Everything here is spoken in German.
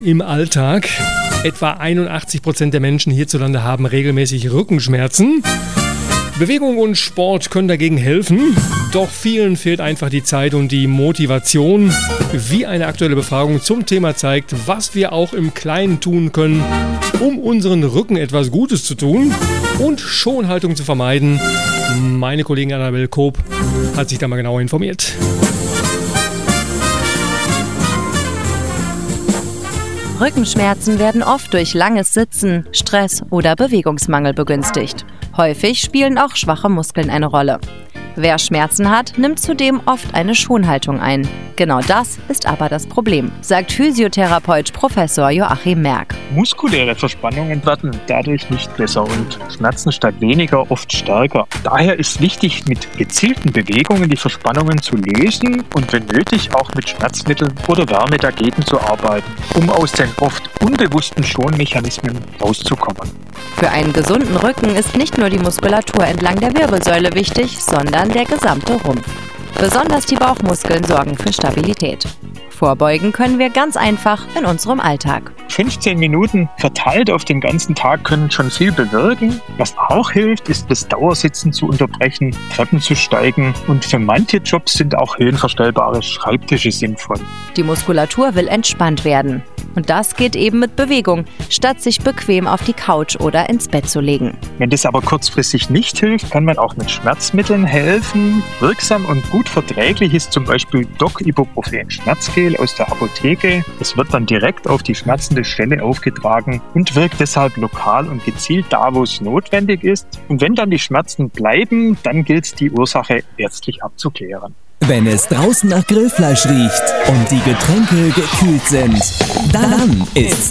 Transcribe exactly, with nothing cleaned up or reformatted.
Im Alltag. Etwa einundachtzig Prozent der Menschen hierzulande haben regelmäßig Rückenschmerzen. Bewegung und Sport können dagegen helfen, doch vielen fehlt einfach die Zeit und die Motivation. Wie eine aktuelle Befragung zum Thema zeigt, was wir auch im Kleinen tun können, um unseren Rücken etwas Gutes zu tun und Schonhaltung zu vermeiden. Meine Kollegin Annabel Koop hat sich da mal genauer informiert. Rückenschmerzen werden oft durch langes Sitzen, Stress oder Bewegungsmangel begünstigt. Häufig spielen auch schwache Muskeln eine Rolle. Wer Schmerzen hat, nimmt zudem oft eine Schonhaltung ein. Genau das ist aber das Problem, sagt Physiotherapeut Professor Joachim Merck. Muskuläre Verspannungen werden dadurch nicht besser und Schmerzen statt weniger oft stärker. Daher ist wichtig, mit gezielten Bewegungen die Verspannungen zu lösen und wenn nötig auch mit Schmerzmitteln oder Wärme dagegen zu arbeiten, um aus den oft unbewussten Schonmechanismen rauszukommen. Für einen gesunden Rücken ist nicht nur die Muskulatur entlang der Wirbelsäule wichtig, sondern der gesamte Rumpf. Besonders die Bauchmuskeln sorgen für Stabilität. Vorbeugen können wir ganz einfach in unserem Alltag. fünfzehn Minuten verteilt auf den ganzen Tag können schon viel bewirken. Was auch hilft, ist das Dauersitzen zu unterbrechen, Treppen zu steigen und für manche Jobs sind auch höhenverstellbare Schreibtische sinnvoll. Die Muskulatur will entspannt werden. Und das geht eben mit Bewegung, statt sich bequem auf die Couch oder ins Bett zu legen. Wenn das aber kurzfristig nicht hilft, kann man auch mit Schmerzmitteln helfen. Wirksam und gut verträglich ist zum Beispiel Doc-Ibuprofen Schmerzgel aus der Apotheke. Es wird dann direkt auf die schmerzende Stelle aufgetragen und wirkt deshalb lokal und gezielt da, wo es notwendig ist. Und wenn dann die Schmerzen bleiben, dann gilt es, die Ursache ärztlich abzuklären. Wenn es draußen nach Grillfleisch riecht und die Getränke gekühlt sind, dann ist